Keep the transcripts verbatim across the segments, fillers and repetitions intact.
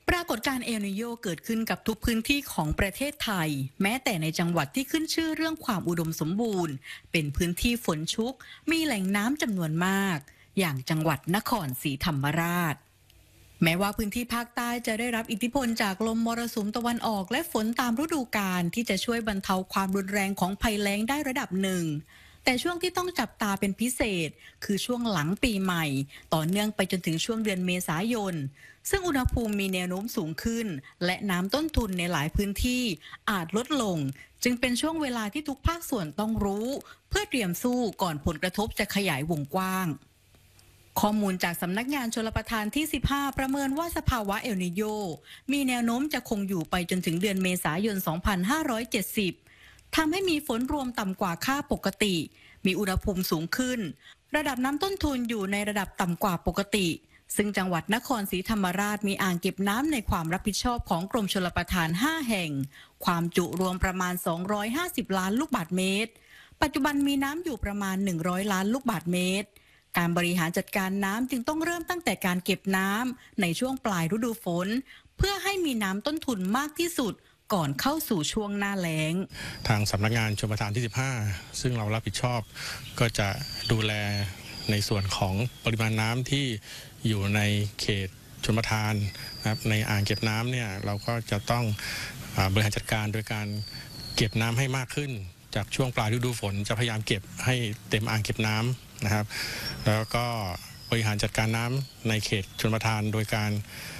ปรากฏการณ์เอลนิโยเกิดขึ้นกับทุกพื้นที่ของประเทศไทยแม้แต่ในจังหวัดที่ขึ้นชื่อเรื่องความอุดมสมบูรณ์เป็นพื้นที่ฝนชุกมีแหล่งน้ำจำนวนมากอย่างจังหวัดนครศรีธรรมราชแม้ว่าพื้นที่ภาคใต้จะได้รับอิทธิพลจากลมมรสุมตะวันออกและฝนตามฤดูกาลที่จะช่วยบรรเทาความรุนแรงของภัยแล้งได้ระดับหนึ่งแต่ช่วงที่ต้องจับตาเป็นพิเศษคือช่วงหลังปีใหม่ต่อเนื่องไปจนถึงช่วงเดือนเมษายนซึ่งอุณหภูมิมีแนวโน้มสูงขึ้นและน้ำต้นทุนในหลายพื้นที่อาจลดลงจึงเป็นช่วงเวลาที่ทุกภาคส่วนต้องรู้เพื่อเตรียมสู้ก่อนผลกระทบจะขยายวงกว้างข้อมูลจากสำนักงานชลประทานที่สิบห้าประเมินว่าสภาวะเอลนิโยมีแนวโน้มจะคงอยู่ไปจนถึงเดือนเมษายน สองพันห้าร้อยเจ็ดสิบ ทำให้มีฝนรวมต่ำกว่าค่าปกติมีอุณหภูมิสูงขึ้นระดับน้ำต้นทุนอยู่ในระดับต่ำกว่าปกติซึ่งจังหวัดนครศรีธรรมราชมีอ่างเก็บน้ำในความรับผิดชอบของกรมชลประทานห้าแห่งความจุรวมประมาณสองร้อยห้าสิบล้านลูกบาศก์เมตรปัจจุบันมีน้ำอยู่ประมาณหนึ่งร้อยล้านลูกบาศก์เมตรการบริหารจัดการน้ำจึงต้องเริ่มตั้งแต่การเก็บน้ำในช่วงปลายฤดูฝนเพื่อให้มีน้ำต้นทุนมากที่สุดก่อนเข้าสู่ช่วงหน้าแล้งทางสำนักงานชลประทานที่สิบห้าซึ่งเรารับผิดชอบก็จะดูแลในส่วนของปริมาณน้ำที่อยู่ในเขตชลประทานนะครับในอ่างเก็บน้ำเนี่ยเราก็จะต้องบริหารจัดการโดยการเก็บน้ำให้มากขึ้นจากช่วงปลายฤดูฝนจะพยายามเก็บให้เต็มอ่างเก็บน้ำนะครับแล้วก็บริหารจัดการน้ำในเขตชลประทานโดยการ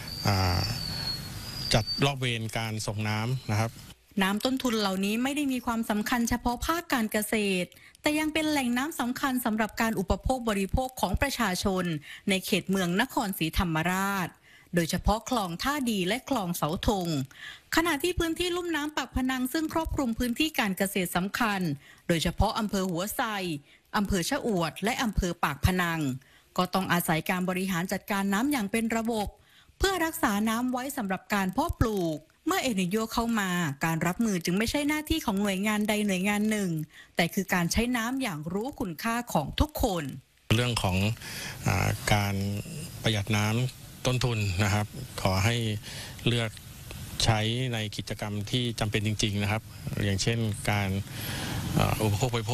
จัดรอบเวรการส่งน้ำนะครับน้ำต้นทุนเหล่านี้ไม่ได้มีความสำคัญเฉพาะภาคการเกษตรแต่ยังเป็นแหล่งน้ำสำคัญสำหรับการอุปโภคบริโภคของประชาชนในเขตเมืองนครศรีธรรมราชโดยเฉพาะคลองท่าดีและคลองเสาธงขณะที่พื้นที่ลุ่มน้ำปากพนังซึ่งครอบคลุมพื้นที่การเกษตรสำคัญโดยเฉพาะอำเภอหัวไซอำเภอชะอวดและอำเภอปากพนังก็ต้องอาศัยการบริหารจัดการน้ำอย่างเป็นระบบเพื่อรักษาน้ำไว้สำหรับการเพาะปลูกเมื่อเอลนิโยเข้ามาการรับมือจึงไม่ใช่หน้าที่ของหน่วยงานใดหน่วยงานหนึ่งแต่คือการใช้น้ำอย่างรู้คุณค่าของทุกคนเรื่องของอ่าการประหยัดน้ำต้นทุนนะครับขอให้เลือกใช้ในกิจกรรมที่จำเป็นจริงๆนะครับอย่างเช่นการอุปโภคบริโภค